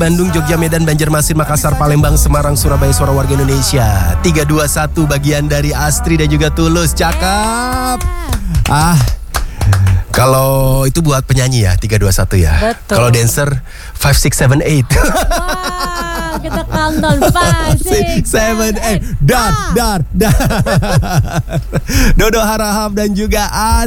Bandung, Jogja, Medan, Banjarmasin, Makassar, Palembang, Semarang, Surabaya, suara warga Indonesia. 321 bagian dari Astri dan juga Tulus. Cakep. Kalau itu buat penyanyi ya 321 ya. Betul. Kalau dancer 5, 6, 7, 8. Wah, kita countdown 5, 6, 7, 8. Dar. Dodo Harahap dan juga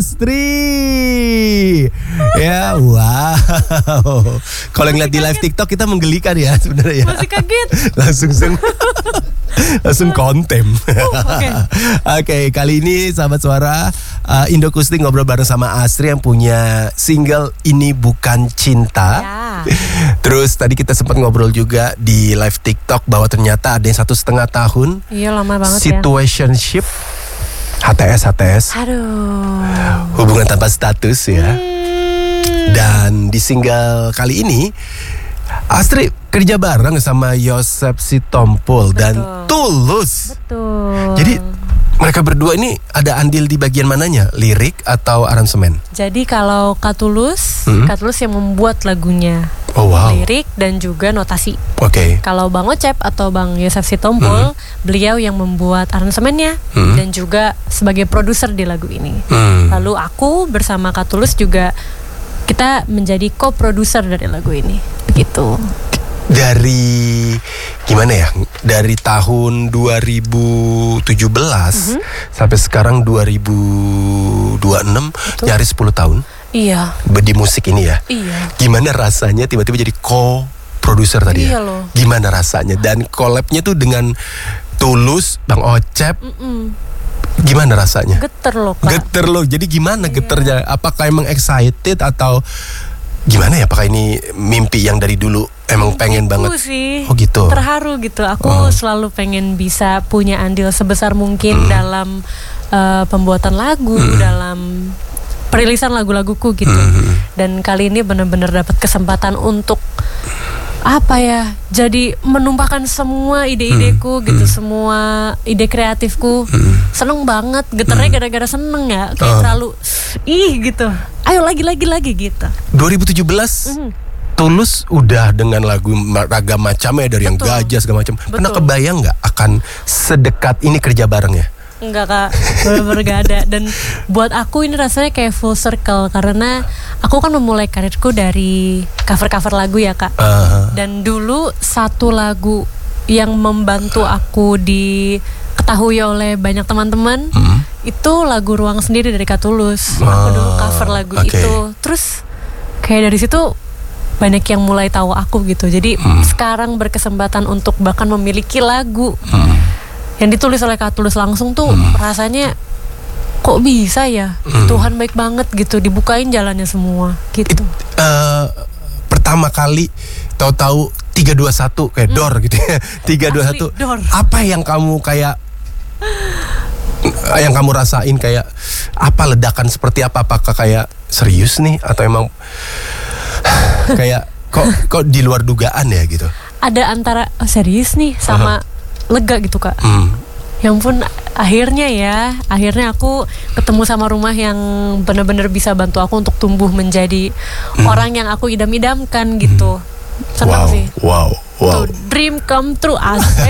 Astri. Ya, wow. Kalau ngeliat di live TikTok kita menggelikan ya sebenarnya ya. Masih kaget. Langsung kontem. Oke, kali ini sahabat suara Indo Kustik ngobrol bareng sama Astri yang punya single Ini Bukan Cinta. Ya. Terus tadi kita sempat ngobrol juga di live TikTok bahwa ternyata ada yang 1,5 tahun. Iya, lama banget situationship, HTS. Aduh. Hubungan tanpa status ya. Dan di single kali ini Astri kerja bareng sama Yosep Sitompul dan Tulus. Betul. Jadi mereka berdua ini ada andil di bagian mananya? Lirik atau aransemen? Jadi kalau Kak Tulus yang membuat lagunya. Oh wow. Lirik dan juga notasi. Oke. Kalau Bang Ocep atau Bang Yosef Sitompul, beliau yang membuat aransemennya dan juga sebagai produser di lagu ini. Lalu aku bersama Kak Tulus juga kita menjadi co-producer dari lagu ini. Begitu. Dari gimana ya? Dari tahun 2017 sampai sekarang 2026, nyaris 10 tahun. Iya. Di musik ini ya. Iya. Gimana rasanya tiba-tiba jadi co-producer tadi ya? Iya loh. Gimana rasanya? Dan collab-nya tuh dengan Tulus, Bang Ocep. Gimana rasanya? Geter loh Kak. Geter loh. Jadi gimana geternya? Apakah emang excited atau gimana ya? Apakah ini mimpi yang dari dulu emang pengen banget? Sih. Oh gitu. Terharu gitu. Aku selalu pengen bisa punya andil sebesar mungkin dalam pembuatan lagu, dalam perilisan lagu-laguku gitu. Dan kali ini benar-benar dapat kesempatan untuk jadi menumpahkan semua ide-ideku gitu, semua ide kreatifku. Seneng banget, geternya gara-gara seneng ya, kayak terlalu gitu. Ayo lagi gitu. 2017 Tulus udah dengan lagu ragam macamnya dari yang gajah segala macam. Pernah kebayang nggak akan sedekat ini kerja barengnya? Enggak Kak, bener-bener gak ada. Dan buat aku ini rasanya kayak full circle, karena aku kan memulai karirku dari cover-cover lagu ya Kak. Dan dulu satu lagu yang membantu aku diketahui oleh banyak teman-teman itu lagu Ruang Sendiri dari Kak Tulus. Aku dulu cover lagu itu. Terus kayak dari situ banyak yang mulai tahu aku gitu. Jadi sekarang berkesempatan untuk bahkan memiliki lagu yang ditulis oleh Kak Tulus langsung tuh rasanya kok bisa ya, Tuhan baik banget gitu, dibukain jalannya semua gitu. Pertama kali tahu-tahu 321 kayak door gitu ya. 321. Door. Apa yang kamu kayak yang kamu rasain, kayak apa ledakan seperti apa? Apakah kayak serius nih atau emang kayak kok di luar dugaan ya gitu? Ada antara serius nih sama lega gitu Kak. Ya ampun, akhirnya aku ketemu sama rumah yang benar-benar bisa bantu aku untuk tumbuh menjadi orang yang aku idam-idamkan gitu. Senang sih. Wow. Tuh, dream come true, asik.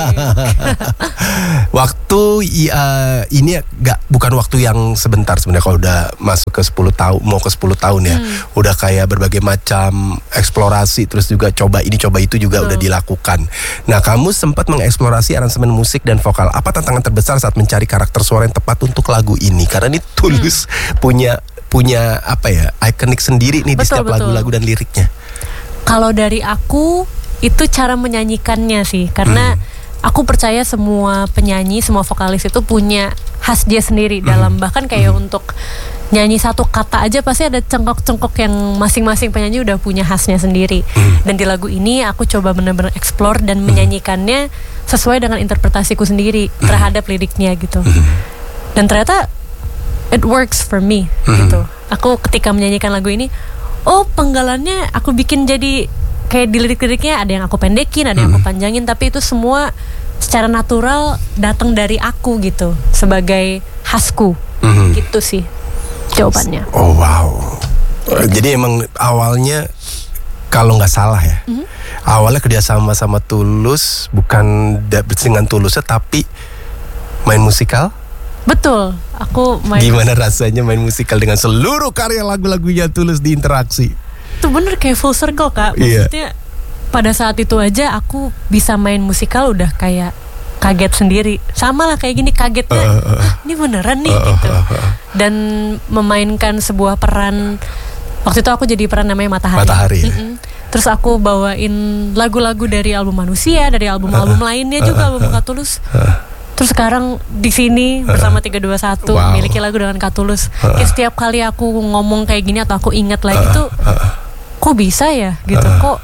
Waktu ini bukan waktu yang sebentar sebenarnya, kalau udah masuk ke 10 tahun, mau ke 10 tahun ya. Udah kayak berbagai macam eksplorasi, terus juga coba ini coba itu juga udah dilakukan. Nah, kamu sempat mengeksplorasi aransemen musik dan vokal. Apa tantangan terbesar saat mencari karakter suara yang tepat untuk lagu ini? Karena ini Tulus punya apa ya, ikonik sendiri nih di setiap lagu-lagu dan liriknya. Kalau dari aku itu cara menyanyikannya sih, karena aku percaya semua penyanyi, semua vokalis itu punya khas dia sendiri dalam, bahkan kayak untuk nyanyi satu kata aja pasti ada cengkok-cengkok yang masing-masing penyanyi udah punya khasnya sendiri. Dan di lagu ini aku coba benar-benar explore dan menyanyikannya sesuai dengan interpretasiku sendiri terhadap liriknya gitu. Dan ternyata it works for me gitu. Aku ketika menyanyikan lagu ini, penggalannya aku bikin jadi kayak di lirik-liriknya ada yang aku pendekin, ada yang aku panjangin, tapi itu semua secara natural datang dari aku gitu, sebagai khasku. Gitu sih jawabannya. Oh wow. Jadi emang awalnya kalau nggak salah ya, awalnya kerjasama sama Tulus, bukan dengan Tulusnya tapi main musikal. Betul, aku main. Gimana rasanya main musikal dengan seluruh karya lagu-lagunya Tulus di Interaksi? Itu bener kayak full circle Kak. Iya. Maksudnya pada saat itu aja aku bisa main musikal udah kayak kaget sendiri. Sama lah kayak gini kagetnya. Ini beneran nih gitu. Dan memainkan sebuah peran. Waktu itu aku jadi peran namanya Matahari. Terus aku bawain lagu-lagu dari album Manusia, dari album-album lainnya juga, album Kak Tulus. Terus sekarang di sini bersama 321 miliki lagu dengan Kak Tulus. Kayak setiap kali aku ngomong kayak gini atau aku ingat lagi tuh, kok bisa ya gitu, kok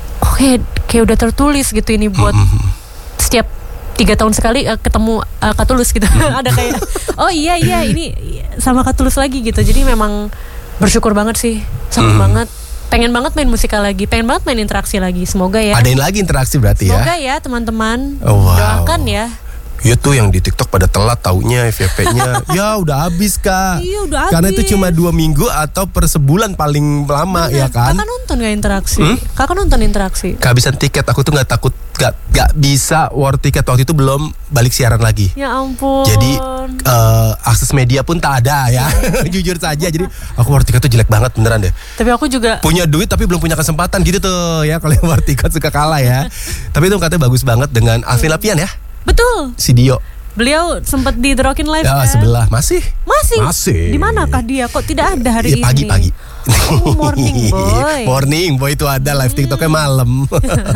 kayak udah tertulis gitu ini buat setiap 3 tahun sekali ketemu Kak Tulus gitu. Ada kayak oh iya ini sama Kak Tulus lagi gitu. Jadi memang bersyukur banget sih, seneng banget, pengen banget main musikal lagi, pengen banget main interaksi lagi. Semoga ya. Adain lagi interaksi berarti ya. Semoga ya teman-teman. Wow. Doakan ya. Ya tuh yang di TikTok pada telat taunya FYP-nya. Ya udah habis Kak. Iya udah habis. Karena itu cuma 2 minggu atau per sebulan paling lama. Bener. Ya kan. Kakak nonton gak interaksi? Kakak nonton interaksi? Kehabisan tiket, aku tuh gak bisa war tiket. Waktu itu belum balik siaran lagi. Ya ampun. Jadi akses media pun tak ada ya. Jujur saja. Jadi aku war tiket tuh jelek banget beneran deh. Tapi aku juga punya duit tapi belum punya kesempatan gitu tuh ya. Kalau war tiket suka kalah ya. Tapi itu katanya bagus banget dengan Alvin Lapian ya. Betul. Si Dio. Beliau sempat di The Rockin' Live ya, kan? Sebelah. Masih. Di manakah dia? Kok tidak ada hari ini? Pagi. Oh, morning boy. Morning boy itu ada live TikToknya malam.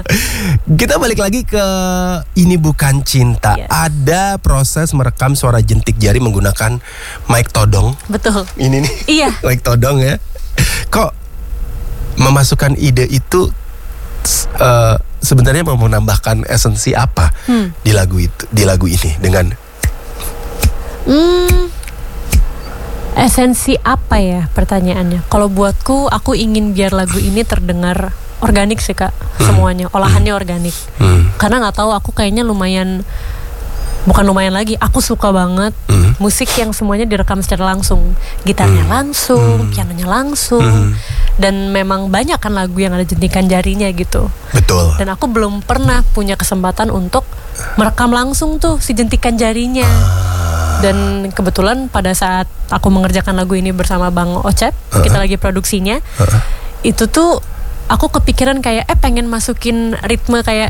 Kita balik lagi ke Ini Bukan Cinta. Yes. Ada proses merekam suara jentik jari menggunakan mic todong. Betul. Ini nih. Iya. Mic todong ya. Kok memasukkan ide itu sebenarnya mau menambahkan esensi apa di lagu itu, di lagu ini dengan esensi apa ya pertanyaannya? Kalau buatku, aku ingin biar lagu ini terdengar organik sih Kak, semuanya olahannya organik. Karena nggak tahu, aku kayaknya bukan lumayan lagi, aku suka banget musik yang semuanya direkam secara langsung, gitarnya langsung, pianonya langsung, dan memang banyak kan lagu yang ada jentikan jarinya gitu. Betul. Dan aku belum pernah punya kesempatan untuk merekam langsung tuh si jentikan jarinya. Dan kebetulan pada saat aku mengerjakan lagu ini bersama Bang Ocep, kita lagi produksinya, itu tuh aku kepikiran kayak pengen masukin ritme kayak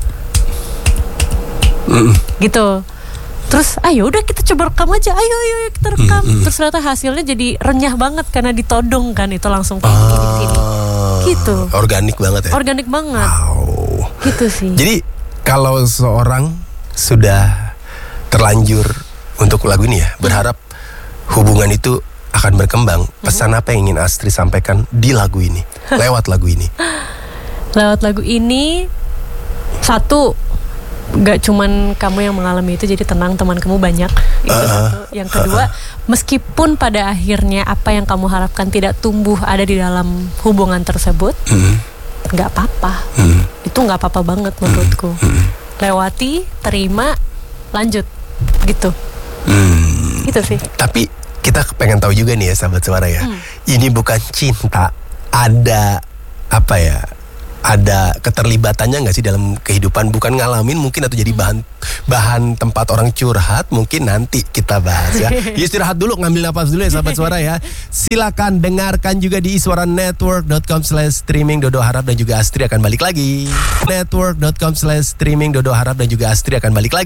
gitu. Terus ayo udah kita coba rekam aja, ayo kita rekam. Terus ternyata hasilnya jadi renyah banget karena ditodong kan, itu langsung kayak gini gitu. Organik banget ya. Organik banget. Wow. Gitu sih. Jadi kalau seorang sudah terlanjur untuk lagu ini ya, berharap hubungan itu akan berkembang. Pesan apa yang ingin Astri sampaikan di lagu ini, lewat lagu ini? Lewat lagu ini, satu, gak cuman kamu yang mengalami itu, jadi tenang, teman kamu banyak. Itu satu. Yang kedua, meskipun pada akhirnya apa yang kamu harapkan tidak tumbuh ada di dalam hubungan tersebut, gak apa-apa. Itu gak apa-apa banget menurutku. Lewati, terima, lanjut, gitu. Gitu sih. Tapi kita pengen tahu juga nih ya sahabat suara ya, Ini Bukan Cinta ada apa ya, ada keterlibatannya nggak sih dalam kehidupan, bukan ngalamin mungkin, atau jadi bahan tempat orang curhat, mungkin nanti kita bahas ya. Istirahat dulu, ngambil napas dulu ya sahabat suara ya. Silakan dengarkan juga di iswaranetwork.com/streaming. Dodo harap dan juga Astri akan balik lagi. network.com/streaming. Dodo harap dan juga Astri akan balik lagi.